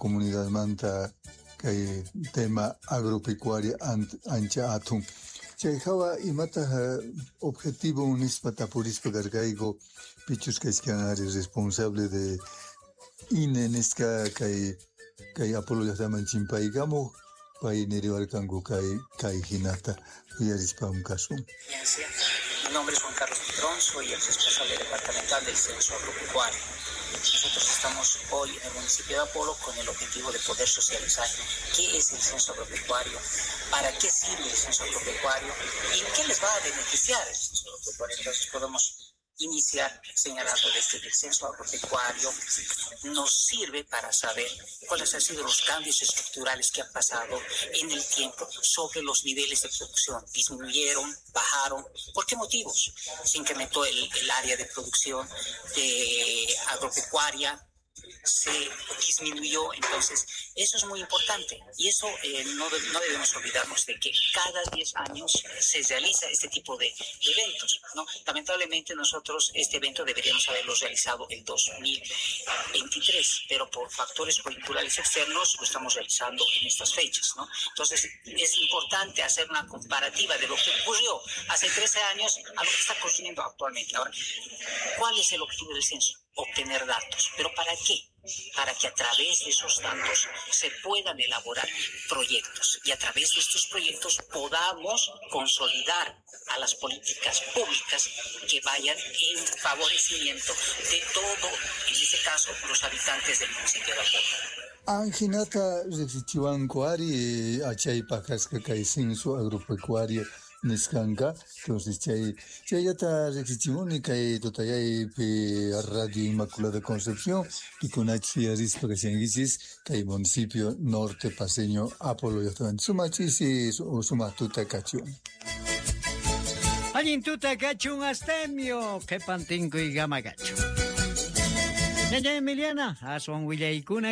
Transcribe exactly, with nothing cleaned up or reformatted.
comunidad manta kay tema agropecuaria ancha atun. Chayhawa imata objetivo unispata purispa gargaigo pichus kaiskanari responsable de inenesca kay kay Apolo llaqtaman chimpaygamo pay niriwarkanku kay kay hinata uyarispawan kasun. Mi nombre es Juan Carlos Pedrón, soy el responsable departamental del Censo Agropecuario. Nosotros estamos hoy en el municipio de Apolo con el objetivo de poder socializar qué es el censo agropecuario, para qué sirve el censo agropecuario y qué les va a beneficiar el censo agropecuario. Entonces podemos iniciar señalando desde que el censo agropecuario nos sirve para saber cuáles han sido los cambios estructurales que han pasado en el tiempo sobre los niveles de producción. ¿Disminuyeron? ¿Bajaron? ¿Por qué motivos? Se incrementó el, el área de producción de agropecuaria, se disminuyó, entonces eso es muy importante y eso eh, no, no debemos olvidarnos de que cada diez años se realiza este tipo de, de eventos, ¿no? Lamentablemente nosotros este evento deberíamos haberlo realizado en dos mil veintitrés, pero por factores coyunturales externos lo estamos realizando en estas fechas, ¿no? Entonces es importante hacer una comparativa de lo que ocurrió hace trece años a lo que está ocurriendo actualmente. Ahora, ¿cuál es el objetivo del censo? Obtener datos. ¿Pero para qué? Para que a través de esos datos se puedan elaborar proyectos y a través de estos proyectos podamos consolidar a las políticas públicas que vayan en favorecimiento de todo, en este caso, los habitantes del municipio de Apolo. Anjinata Rexichiwancoari, Achay Pacasca Caicenso Agropecuario Niskanka, entonces chay chayata Rexichimuni Kai Totayay pe Radio Inmaculada Concepción y con H Arispa Casianguisis, Kai Municipio Norte Paseño Apolo Yataman. Sumachisi o Sumatuta Cachun. Allin tuta cachun astemio, que pantinco y gamagacho. Ya ya Emiliana, a su William